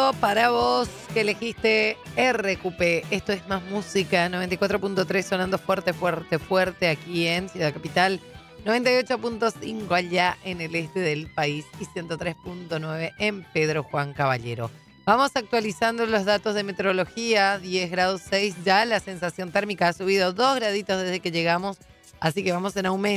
punto para vos que elegiste RQP. Esto es Más Música, 94.3 sonando fuerte, fuerte, fuerte aquí en Ciudad Capital, 98.5 allá en el este del país y 103.9 en Pedro Juan Caballero. Vamos actualizando los datos de meteorología, 10 grados 6 ya, la sensación térmica ha subido 2 graditos desde que llegamos, así que vamos en aumento.